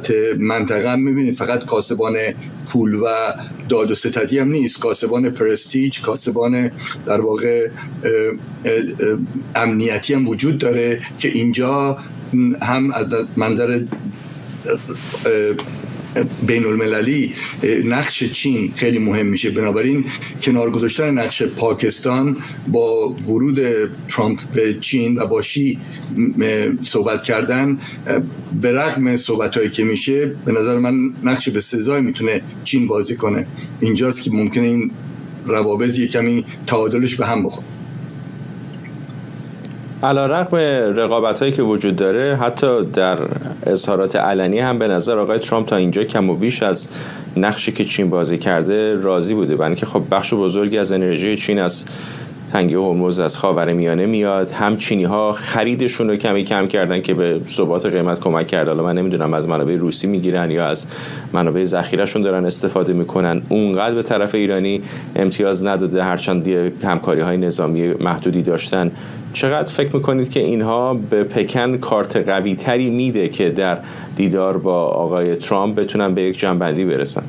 البته منطقه هم میبینید فقط کاسبان پول و داد و ستدی هم نیست، کاسبان پرستیج، کاسبان در واقع امنیتی هم وجود داره که اینجا هم از منظر بین المللی نقش چین خیلی مهم میشه. بنابراین کنار گذاشتن نقش پاکستان با ورود ترامپ به چین و با شی صحبت کردن، به رغم صحبت‌هایی که میشه، به نظر من نقش به سزای میتونه چین بازی کنه. اینجاست که ممکنه این روابط یک کمی تعادلش به هم بخوره. علیرغم رقابت‌هایی که وجود داره، حتی در اظهارات علنی هم به نظر آقای ترامپ تا اینجا کم و بیش از نقشی که چین بازی کرده راضی بوده، برای اینکه خب بخش بزرگی از انرژی چین از تنگه هرمز از خاورمیانه میاد. هم چینی‌ها خریدشون رو کمی کم کردن که به ثبات قیمت کمک کرده. حالا من نمیدونم از منابع روسی میگیرن یا از منابع ذخیره‌شون دارن استفاده میکنن. اونقدر به طرف ایرانی امتیاز نداده، هرچند همکاری‌های نظامی محدودی داشتن. چقدر فکر میکنید که اینها به پکن کارت قوی تری میده که در دیدار با آقای ترامپ بتونن به یک جنبندی برسن؟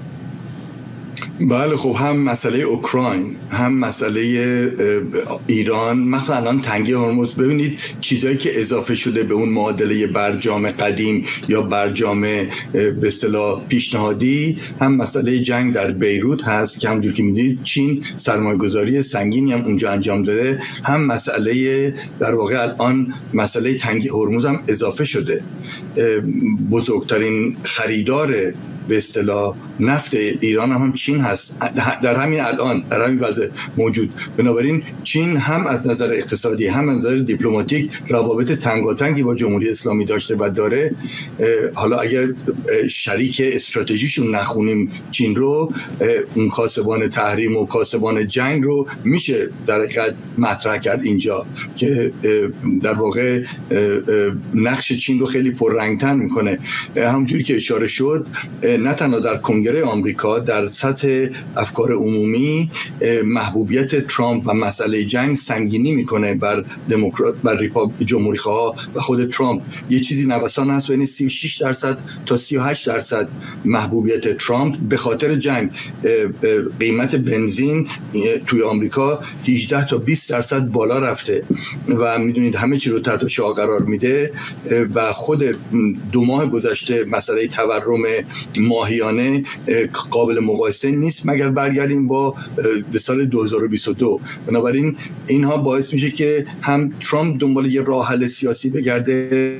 بله، خب هم مسئله اوکراین، هم مسئله ایران، مثلا الان تنگه هرمز، ببینید چیزایی که اضافه شده به اون معادله برجام قدیم یا برجام به اصطلاح پیشنهادی، هم مسئله جنگ در بیروت هست که همونجور که میدید چین سرمایه‌گذاری سنگینی هم اونجا انجام داده، هم مسئله در واقع الان مسئله تنگه هرمز هم اضافه شده. بزرگترین خریدار به اصطلاح نفت ایران هم چین هست در همین الان، در همین وضع موجود. بنابراین چین هم از نظر اقتصادی هم از نظر دیپلماتیک روابط تنگاتنگی با جمهوری اسلامی داشته و داره. حالا اگر شریک استراتژیشون نخونیم چین رو، اون کاسبان تحریم و کاسبان جنگ رو میشه در حقیقت مطرح کرد اینجا، که در واقع نقش چین رو خیلی پررنگتر میکنه. همونجوری که اشاره شد، نه تنها در کنگره آمریکا، در سطح افکار عمومی محبوبیت ترامپ و مسئله جنگ سنگینی میکنه بر دموکرات، بر جمهوری‌خواها و خود ترامپ. یه چیزی نوسان هست بین 36% تا 38% محبوبیت ترامپ به خاطر جنگ. قیمت بنزین توی آمریکا 18 تا 20% بالا رفته و میدونید همه چی رو تحت شعاع قرار میده و خود 2 ماه گذشته مسئله تورم ماهیانه قابل مقایسه نیست مگر برگردیم با به سال 2022. بنابراین اینها باعث میشه که هم ترامپ دنبال یه راه حل سیاسی بگرده،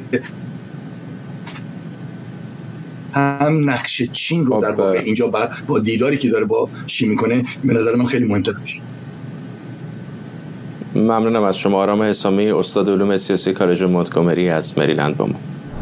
هم نقش چین رو در واقع اینجا با دیداری که داره با شی میکنه به نظر من خیلی مهمتر میشه. ممنونم از شما. آرام حسامی، استاد علوم سیاسی کالج مونتگومری از مریلند با ما.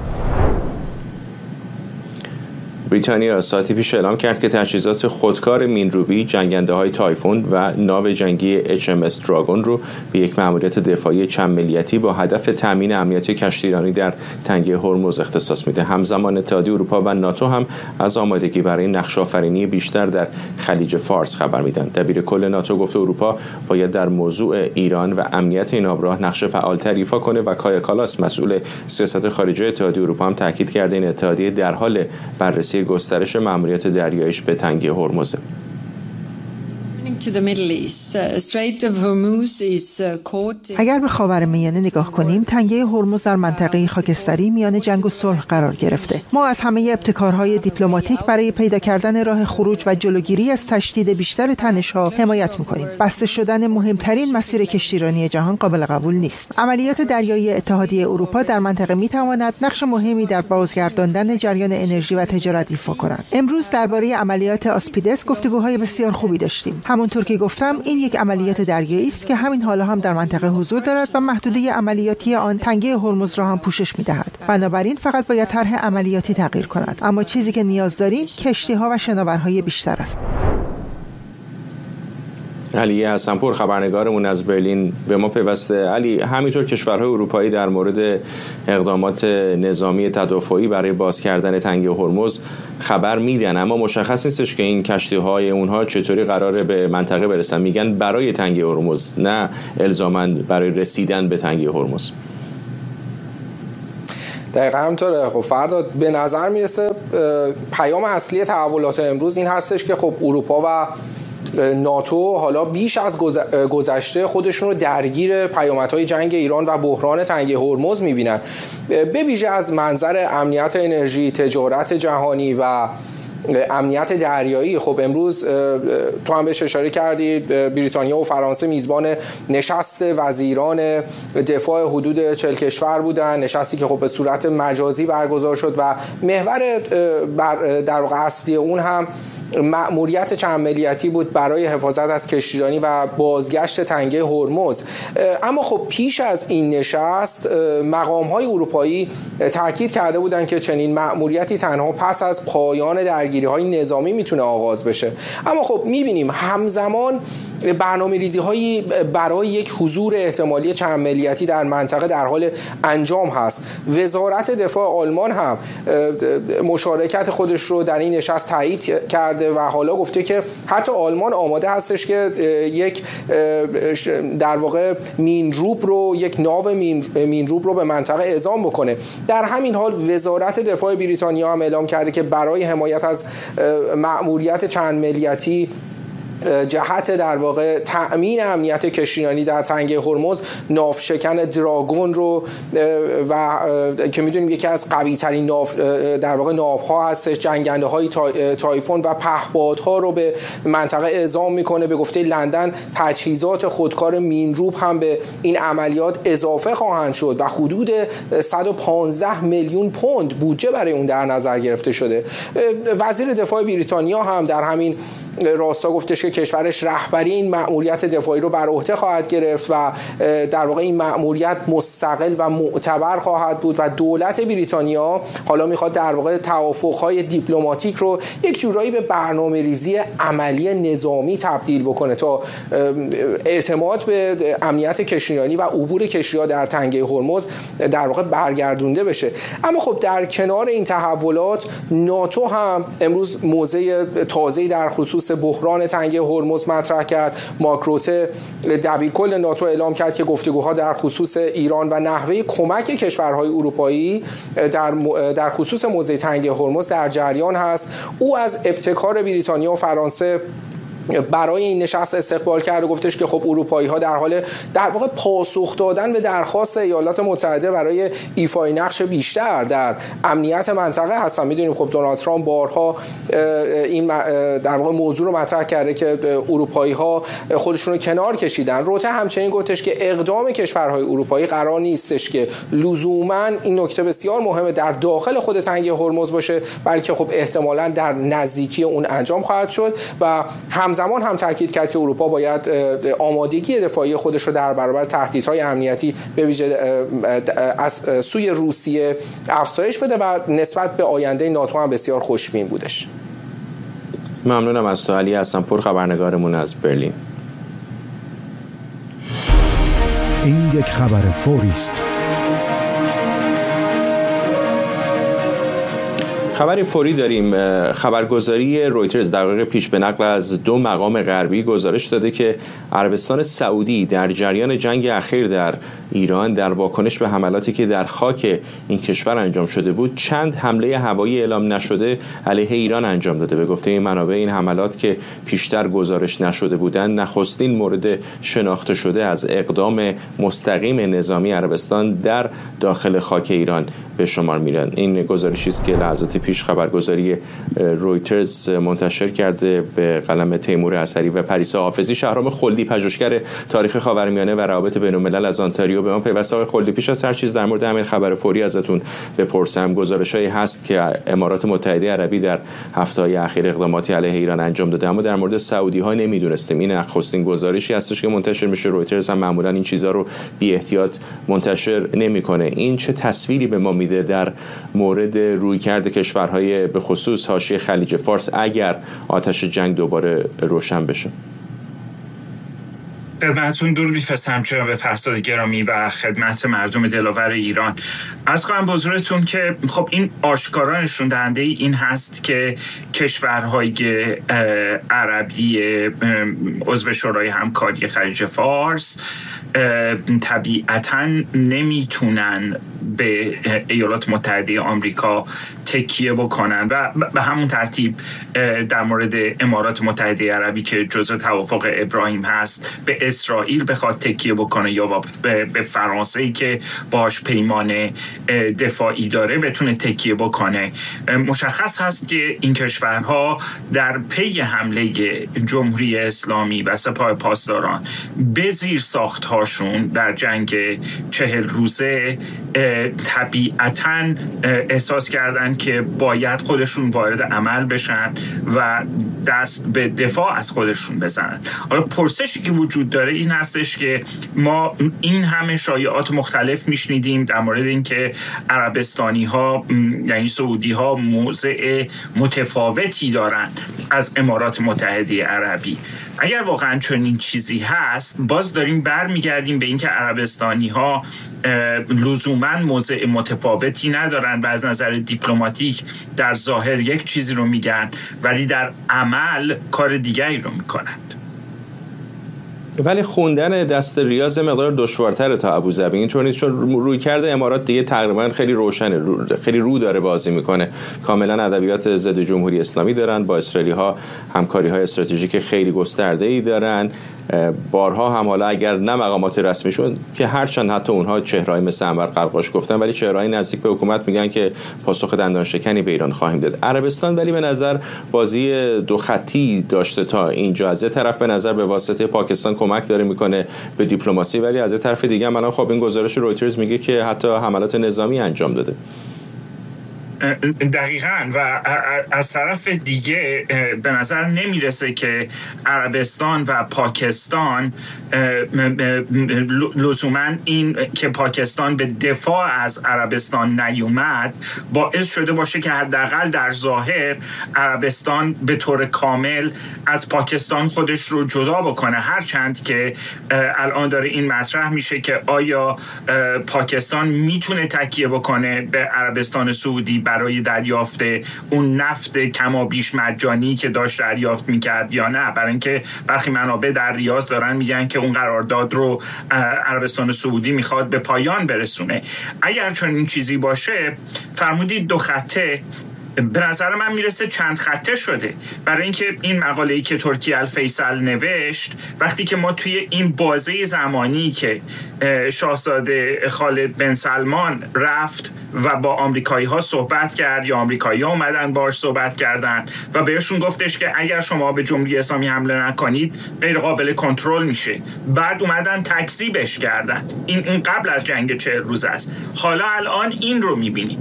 بریتانیا ساعتی پیش اعلام کرد که تجهیزات خودکار مین‌روبی، جنگنده‌های تایفون و ناو جنگی HMS دراگون رو به یک مأموریت دفاعی چند ملیتی با هدف تامین امنیت کشتیرانی در تنگه هرمز اختصاص میده. همزمان اتحادیه اروپا و ناتو هم از آمادگی برای نقش‌آفرینی بیشتر در خلیج فارس خبر میدن. دبیرکل ناتو گفت اروپا باید در موضوع ایران و امنیت این آبراه نقش فعال‌تر ایفا کنه و کایا کالاس مسئول سیاست خارجی اتحادیه اروپا هم تاکید کرده این اتحادیه در حال بررسی گسترش مأموریت دریاییش به تنگه هرمز. اگر به خاورمیانه نگاه کنیم، تنگه هرمز در منطقه خاکستری میان جنگ و صلح قرار گرفته. ما از همه ابتکارهای دیپلماتیک برای پیدا کردن راه خروج و جلوگیری از تشدید بیشتر تنش‌ها حمایت می‌کنیم. بسته شدن مهمترین مسیر کشتیرانی جهان قابل قبول نیست. عملیات دریایی اتحادیه اروپا در منطقه می‌تواند نقش مهمی در بازگرداندن جریان انرژی و تجارت ایفا کند. امروز درباره عملیات آسپیدس گفتگوهای بسیار خوبی داشتیم. همونطور که گفتم، این یک عملیات دریایی است که همین حالا هم در منطقه حضور دارد و محدوده عملیاتی آن تنگه هرمز را هم پوشش می‌دهد. بنابراین فقط باید طرح عملیاتی تغییر کند. اما چیزی که نیاز داریم کشتی‌ها و شناورهای بیشتر است. علی حسن‌پور خبرنگارمون از برلین به ما پیوسته. علی، همینطور کشورهای اروپایی در مورد اقدامات نظامی تدافعی برای باز کردن تنگه هرمز خبر میدن، اما مشخص نیستش که این کشتی‌های اونها چطوری قراره به منطقه برسن. میگن برای تنگه هرمز، نه الزاماً برای رسیدن به تنگه هرمز. دقیقاً همینطوره. خب فردا به نظر میرسه پیام اصلی تحولات امروز این هستش که خب اروپا و ناتو حالا بیش از گذشته خودشون رو درگیر پیامدهای جنگ ایران و بحران تنگه هرمز میبینن، به ویژه از منظر امنیت انرژی، تجارت جهانی و امنیت دریایی. خب امروز تو هم بهش اشاره کردی، بریتانیا و فرانسه میزبان نشست وزیران دفاع حدود 40 کشور بودن، نشستی که خب به صورت مجازی برگزار شد و محور در واقع اصلی اون هم مأموریت چند ملیتی بود برای حفاظت از کشتیرانی و بازگشت تنگه هرمز. اما خب پیش از این نشست مقام‌های اروپایی تاکید کرده بودند که چنین مأموریتی تنها پس از پایان درگیری‌های نظامی میتونه آغاز بشه. اما خب می‌بینیم همزمان برنامه‌ریزی‌هایی برای یک حضور احتمالی چند ملیتی در منطقه در حال انجام هست. وزارت دفاع آلمان هم مشارکت خودش رو در این نشست تایید کرده و حالا گفته که حتی آلمان آماده هستش که یک در واقع یک ناو مینروب رو به منطقه اعزام بکنه. در همین حال وزارت دفاع بریتانیا هم اعلام کرده که برای حمایت از مأموریت چند ملیتی جهت در واقع تأمین امنیت کشتیرانی در تنگه هرمز ناوشکن دراگون رو و که میدونیم یکی از قوی ترین در واقع ناوها هستش، جنگنده های تایفون و پهپادها رو به منطقه اعزام میکنه. به گفته لندن تجهیزات خودکار مینروب هم به این عملیات اضافه خواهند شد و حدود 115 میلیون پوند بودجه برای اون در نظر گرفته شده. وزیر دفاع بریتانیا هم در همین راستا گفتش که کشورش رهبری این مأموریت دفاعی رو بر عهده خواهد گرفت و در واقع این مأموریت مستقل و معتبر خواهد بود و دولت بریتانیا حالا میخواد در واقع توافق‌های دیپلماتیک رو یک جورایی به برنامه‌ریزی عملی نظامی تبدیل بکنه تا اعتماد به امنیت کشتیرانی و عبور کشتی‌ها در تنگه هرمز در واقع برگردونده بشه. اما خب در کنار این تحولات ناتو هم امروز موضع تازه‌ای در خصوص بحران تنگه هرمز مطرح کرد. مارک روته دبیرکل ناتو اعلام کرد که گفتگوها در خصوص ایران و نحوه کمک کشورهای اروپایی در خصوص موضوع تنگه هرمز در جریان هست. او از ابتکار بریتانیا و فرانسه برای این نشست استقبال کرد و گفتش که خب اروپایی‌ها در حال در واقع پاسخ دادن به درخواست ایالات متحده برای ایفای نقش بیشتر در امنیت منطقه هستن. میدونیم خب دونالد ترامپ بارها این در واقع موضوع رو مطرح کرده که اروپایی‌ها خودشون رو کنار کشیدن. روته همچنین گفتش که اقدام کشورهای اروپایی قرار نیستش که لزوماً این نکته بسیار مهمه در داخل خود تنگه هرمز باشه، بلکه خب احتمالاً در نزدیکی اون انجام خواهد شد و همزمان هم تاکید کرد که اروپا باید آمادگی دفاعی خودش رو در برابر تهدیدهای امنیتی به ویژه از سوی روسیه افزایش بده و نسبت به آینده ناتو هم بسیار خوشبین بودش. ممنونم از تو. علی هستم، پر خبرنگارمون از برلین. این یک خبر فوری است. خبری فوری داریم. خبرگزاری رویترز دقایق پیش به نقل از 2 مقام غربی گزارش داده که عربستان سعودی در جریان جنگ اخیر در ایران در واکنش به حملاتی که در خاک این کشور انجام شده بود چند حمله هوایی اعلام نشده علیه ایران انجام داده. به گفته این منابع این حملات که پیشتر گزارش نشده بودند نخستین مورد شناخته شده از اقدام مستقیم نظامی عربستان در داخل خاک ایران به شمار میرن. این گزارشی است که لحظات پیش خبرگزاری رویترز منتشر کرده به قلم تیمور اثری و پریسا حافظی. شهرام خلدی، پژوهشگر تاریخ خاورمیانه و روابط بین‌الملل از آنتاریو، به ما پیوسته. آقای خلدی، پیش از هر چیز در مورد همین خبر فوری ازتون بپرسم. گزارشایی هست که امارات متحده عربی در هفته‌های اخیر اقداماتی علیه ایران انجام داده، اما در مورد سعودی‌ها نمیدونستیم. این نخستین گزارشی هستش که منتشر میشه. رویترز هم معمولا این چیزا رو بی احتیاط منتشر نمیکنه. این چه تصویری به ما میده در مورد رویکرد کشورهای به خصوص حاشیه خلیج فارس اگر آتش جنگ دوباره روشن بشه؟ خدمتتون درود می‌فرستم جناب فرزاد گرامی و خدمت مردم دلاور ایران. عرض کنم به حضورتون که خب این آشکارا نشون دهنده این هست که کشورهای عربی عضو شورای همکاری خلیج فارس طبیعتاً نمیتونن به ایالات متحده آمریکا تکیه بکنن و به همون ترتیب در مورد امارات متحده عربی که جزء توافق ابراهیم هست به اسرائیل بخواد تکیه بکنه یا به فرانسه که باش پیمان دفاعی داره بتونه تکیه بکنه. مشخص هست که این کشورها در پی حمله جمهوری اسلامی و سپاه پاسداران به زیرساخت‌هاشون در جنگ 40 روزه طبیعتاً احساس کردن که باید خودشون وارد عمل بشن و دست به دفاع از خودشون بزنن. حالا پرسشی که وجود داره این هستش که ما این همه شایعات مختلف میشنیدیم در مورد اینکه عربستانی ها یعنی سعودی ها موضع متفاوتی دارن از امارات متحده عربی. اگر واقعا چنین چیزی هست باز داریم برمیگردیم به اینکه عربستانی ها لزوما موضع متفاوتی ندارن و از نظر دیپلماتیک در ظاهر یک چیزی رو میگن ولی در عمل کار دیگری رو میکنند. ولی خوندن دست ریاض مقدار دشوارتره تا ابوظبی، اینطور نیست، چون روی کرده امارات دیگه تقریبا خیلی روشنه، خیلی رو داره بازی میکنه، کاملا ادبیات ضد جمهوری اسلامی دارن، با اسرائیلی ها همکاری های استراتژیک خیلی گسترده ای دارن. بارها هم حالا اگر نه مقامات رسمیشون که هرچند حتی اونها چهره‌ای مثل انور قرقاش گفتن ولی چهره‌ای نزدیک به حکومت میگن که پاسخ دندان شکنی به ایران خواهیم داد. عربستان ولی به نظر بازی دو خطی داشته تا اینجا، از یه طرف به نظر به واسطه پاکستان کمک داره میکنه به دیپلماسی ولی از یه طرف دیگه الان خب این گزارش رویترز میگه که حتی حملات نظامی انجام داده. دقیقاً و از طرف دیگه به نظر نمیرسه که عربستان و پاکستان لزوماً این که پاکستان به دفاع از عربستان نیومد باعث شده باشه که حداقل در ظاهر عربستان به طور کامل از پاکستان خودش رو جدا بکنه، هرچند که الان داره این مطرح میشه که آیا پاکستان میتونه تکیه بکنه به عربستان سعودی برای دریافت اون نفت کما بیش مجانی که داشت دریافت میکرد یا نه، برای اینکه برخی منابع در ریاض دارن میگن که اون قرارداد رو عربستان سعودی میخواد به پایان برسونه. اگر چون این چیزی باشه فرمودید دو خطه، به نظر من میرسه چند خطه شده، برای اینکه این مقاله‌ای که ترکی الفیصل نوشت وقتی که ما توی این بازه زمانی که شاهزاده خالد بن سلمان رفت و با آمریکایی ها صحبت کرد یا آمریکایی ها اومدن باهاش صحبت کردن و بهشون گفتش که اگر شما به جمهوری اسلامی حمله نکنید غیر قابل کنترل میشه، بعد اومدن تکذیبش کردن. این قبل از جنگ 40 روز است. حالا الان این رو میبینیم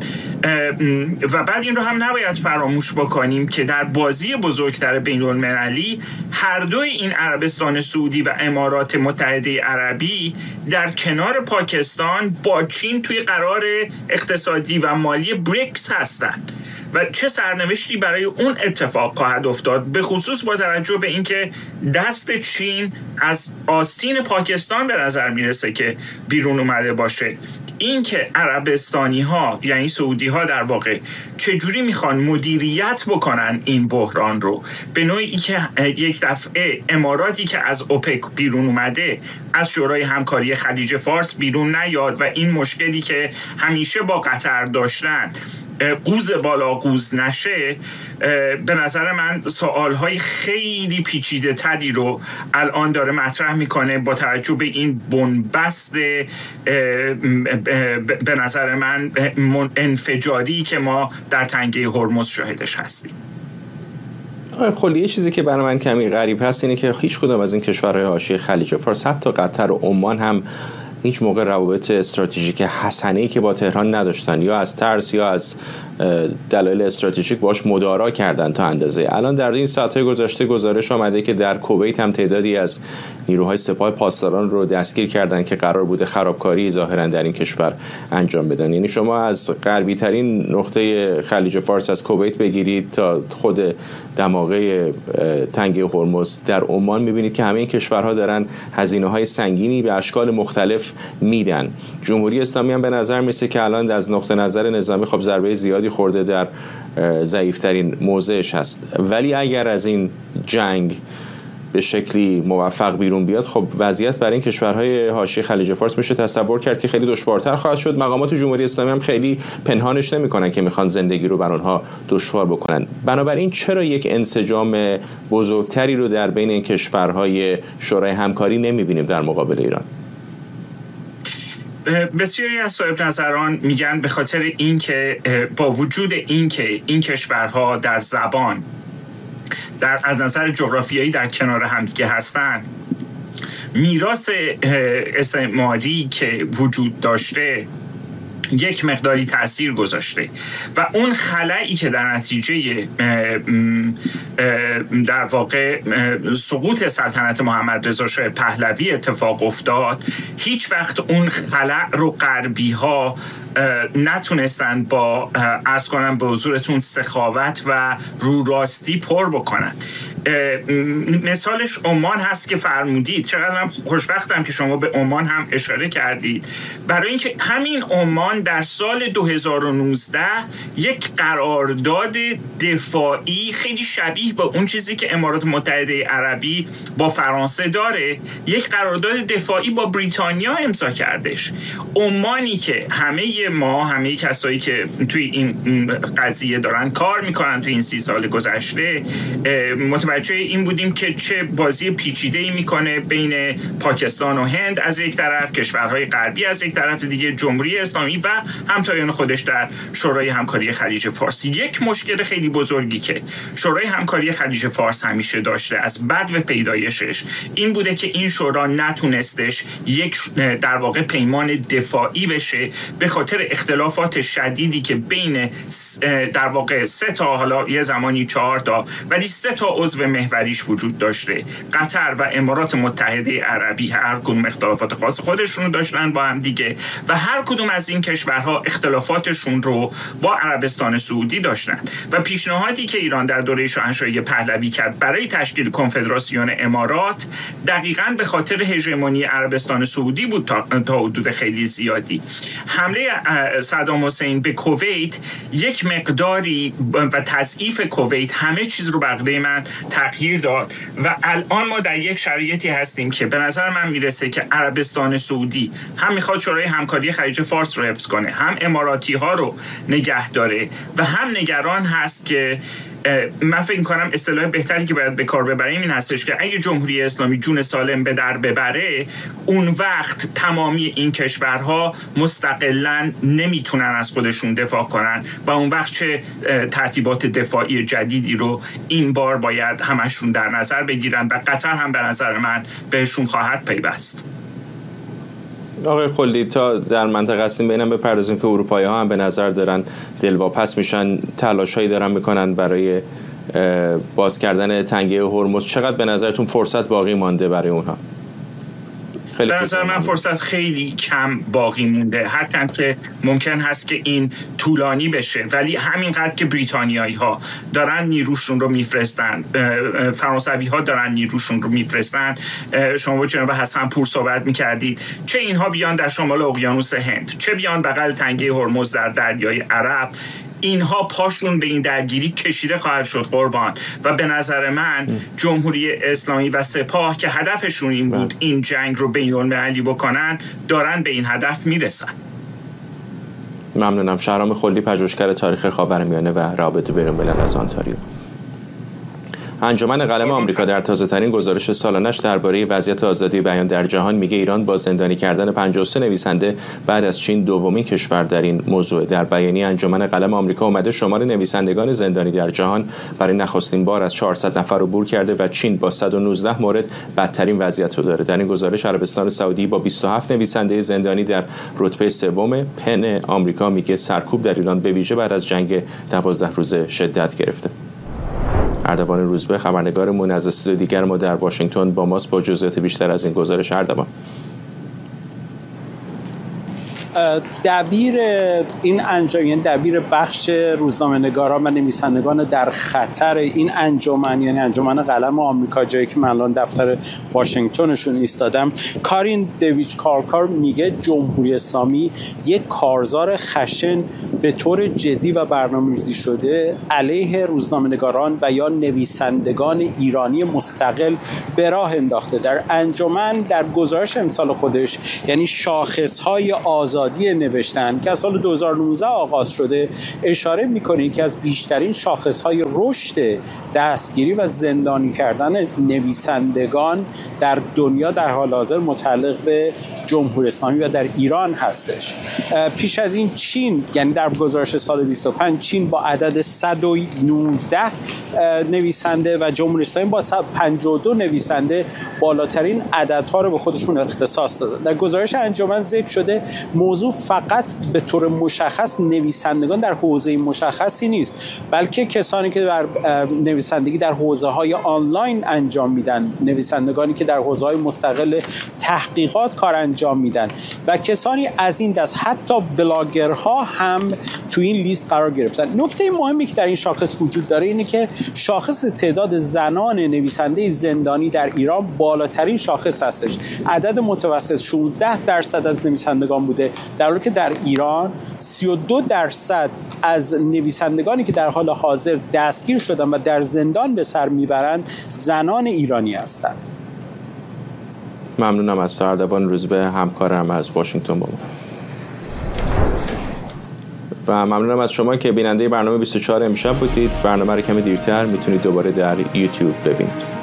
و بعد این رو هم نباید فراموش بکنیم که در بازی بزرگتر بین المللی هر دوی این عربستان سعودی و امارات متحده عربی در کنار پاکستان با چین توی قرار اقتصادی و مالی بریکس هستند و چه سرنوشتی برای اون اتفاق خواهد افتاد، به خصوص با توجه به اینکه دست چین از آستین پاکستان به نظر میرسه که بیرون اومده باشه. این که عربستانی ها یعنی سعودی ها در واقع چجوری میخوان مدیریت بکنن این بحران رو، به نوعی که یک دفعه اماراتی که از اوپک بیرون اومده از شورای همکاری خلیج فارس بیرون نیاد و این مشکلی که همیشه با قطر داشتن قوز بالا قوز نشه، به نظر من سوالهای خیلی پیچیده تری رو الان داره مطرح میکنه با توجه به این بنبست به نظر من انفجاری که ما در تنگه هرمز شاهدش هستیم. خلی یه چیزی که برای من کمی غریب هست اینه که هیچ کدام از این کشورهای حاشیه خلیج فارس حتی قطر و عمان هم هیچ موقع روابط استراتژیک حسنه‌ای که با تهران نداشتن، یا از ترس یا از دلایل استراتژیک باش مدارا کردن تا اندازه. الان در این ساعت‌های گذشته گزارش آمده که در کویت هم تعدادی از نیروهای سپاه پاسداران رو دستگیر کردن که قرار بوده خرابکاری ظاهرا در این کشور انجام بدن. یعنی شما از غربی ترین نقطه خلیج فارس از کویت بگیرید تا خود دماغه تنگه هرمز در عمان می‌بینید که همه این کشورها دارن هزینه‌های سنگینی به اشکال مختلف میدن. جمهوری اسلامی هم به نظر میسه که الان از نقطه نظر نظامی خب ضربه زیادی خورده، در ضعیفترین موضعش هست، ولی اگر از این جنگ به شکلی موفق بیرون بیاد، خب وضعیت برای این کشورهای حاشیه خلیج فارس میشه تصور کرد که خیلی دشوارتر خواهد شد. مقامات جمهوری اسلامی هم خیلی پنهانش نمیکنن که میخوان زندگی رو بر اونها دشوار بکنن. بنابراین چرا یک انسجام بزرگتری رو در بین این کشورهای شورای همکاری نمیبینیم در مقابل ایران؟ بسیاری از صاحب نظران میگن به خاطر اینکه با وجود اینکه این کشورها در زبان از نظر جغرافیایی در کنار همدیگه هستن، میراث استعماری که وجود داشته یک مقداری تأثیر گذاشته و اون خلایی که در نتیجه در واقع سقوط سلطنت محمد رضا شاه پهلوی اتفاق افتاد، هیچ وقت اون خلا رو غربی ها نتونستن با عرض کنم به حضورتون سخاوت و رو راستی پر بکنن. مثالش عمان هست که فرمودید. چقدر من خوشبختم که شما به عمان هم اشاره کردید، برای اینکه همین عمان در سال 2019 یک قرارداد دفاعی خیلی شبیه به اون چیزی که امارات متحده عربی با فرانسه داره، یک قرارداد دفاعی با بریتانیا امضا کردش. عمانی که همه کسایی که توی این قضیه دارن کار میکنن توی این 30 سال گذشته متوجه این بودیم که چه بازی پیچیده‌ای میکنه بین پاکستان و هند از یک طرف، کشورهای غربی از یک طرف دیگه، جمهوری اسلامی و همتایان خودش در شورای همکاری خلیج فارس. یک مشکل خیلی بزرگی که شورای همکاری خلیج فارس همیشه داشته از بدو پیدایشش این بوده که این شورا نتونستش یک در واقع پیمان دفاعی بشه به خاطر اختلافات شدیدی که بین در واقع 3 تا، حالا یه زمانی 4 تا، ولی 3 تا عضو محوریش وجود داشته. قطر و امارات متحده عربی هر کدوم اختلافات خاص خودشون رو داشتن با هم دیگه و هر کدوم از این کشورها اختلافاتشون رو با عربستان سعودی داشتن و پیشنهادی که ایران در دوره شاهنشاهی پهلوی کرد برای تشکیل کنفدراسیون امارات دقیقاً به خاطر هژمونی عربستان سعودی بود تا حدود خیلی زیادی. حمله صدام حسین به کویت یک مقداری و تضعیف کویت همه چیز رو بقیده من تغییر داد و الان ما در یک شرایطی هستیم که به نظر من میرسه که عربستان سعودی هم میخواد شورای همکاری خلیج فارس رو حفظ کنه، هم اماراتی ها رو نگه داره و هم نگران هست که من فکر می‌کنم اصطلاح بهتری که باید به کار ببریم این هستش که اگه جمهوری اسلامی جون سالم به در ببره، اون وقت تمامی این کشورها مستقلاً نمیتونن از خودشون دفاع کنن و اون وقت چه ترتیبات دفاعی جدیدی رو این بار باید همشون در نظر بگیرن و قطر هم به نظر من بهشون خواهد پیوست. آقای خلدی، تا در منطقه هستیم بینم بپردازیم که اروپایی ها هم به نظر دارن دلواپس میشن، تلاشایی دارن میکنن برای باز کردن تنگه هرمز. چقدر به نظرتون فرصت باقی مانده برای اونها؟ به نظر من فرصت خیلی کم باقی مونده، هرچند که ممکن هست که این طولانی بشه، ولی همینقدر که بریتانیایی ها دارن نیروشون رو میفرستن، فرانسوی ها دارن نیروشون رو میفرستن. شما با جناب حسن پور صحبت میکردید، چه اینها بیان در شمال اقیانوس هند، چه بیان بغل تنگه هرمز در دریای عرب، اینها پاشون به این درگیری کشیده خواهد شد قربان. و به نظر من جمهوری اسلامی و سپاه که هدفشون این بود این جنگ رو بین‌المللی بکنن، دارن به این هدف میرسن. ممنونم. شهرام خلدی، پژوهشگر تاریخ خاورمیانه و روابط بین‌الملل از آنتاریو. انجمن قلم آمریکا در تازه‌ترین گزارش سالانش درباره وضعیت آزادی بیان در جهان میگه ایران با زندانی کردن 53 نویسنده بعد از چین دومین کشور در این موضوع. در بیانیه انجمن قلم آمریکا اومده شمار نویسندگان زندانی در جهان برای نخستین بار از 400 نفر عبور کرده و چین با 119 مورد بدترین وضعیت رو داره. در این گزارش عربستان سعودی با 27 نویسنده زندانی در رتبه سوم. پن آمریکا میگه سرکوب در ایران به ویژه بعد از جنگ 12 روزه شدت گرفته. اردوان روزبه، خبرنگارمون از استودیو دیگر ما در واشنگتن با ماست با جزئیات بیشتر از این گزارش. اردوان. دبیر این انجام، یعنی دبیر بخش روزنامه‌نگاران و نویسندگان در خطر این انجمن، یعنی انجمن قلم آمریکا، جایی که من الان دفتر واشنگتنشون ایستادم، کارین دیویچ کارکار میگه جمهوری اسلامی یک کارزار خشن به طور جدی و برنامه‌ریزی شده علیه روزنامه‌نگاران و یا نویسندگان ایرانی مستقل به راه انداخته. در انجمن در گزارش امسال خودش، یعنی شاخص‌های آزادی نوشتن که از سال 2019 آغاز شده، اشاره می‌کنه که از بیشترین شاخص‌های رشد دستگیری و زندانی کردن نویسندگان در دنیا در حال حاضر متعلق به جمهوری اسلامی و در ایران هستش. پیش از این چین، یعنی در گزارش سال 25 چین با عدد 119 نویسنده و جمهوری اسلامی با 52 نویسنده بالاترین عددها رو به خودشون اختصاص دادن. در گزارش انجمن ذکر شده موضوع فقط به طور مشخص نویسندگان در حوزه مشخصی نیست، بلکه کسانی که در نویسندگی در حوزه‌های آنلاین انجام میدن، نویسندگانی که در حوزه‌های مستقل تحقیقات کار انجام میدن و کسانی از این دست، حتی بلاگرها هم تو این لیست قرار گرفتن. نکته مهمی که در این شاخص وجود داره اینه که شاخص تعداد زنان نویسنده زندانی در ایران بالاترین شاخص هستش. عدد متوسط 16% از نویسندگان بوده، در حالی که در ایران 32% از نویسندگانی که در حال حاضر دستگیر شدن و در زندان به سر میبرند زنان ایرانی هستند. ممنونم از سردوان روزبه، همکارم از واشنگتن با ما. و ممنونم از شما که بیننده برنامه 24 امشب بودید. برنامه رو کمی دیرتر میتونید دوباره در یوتیوب ببینید.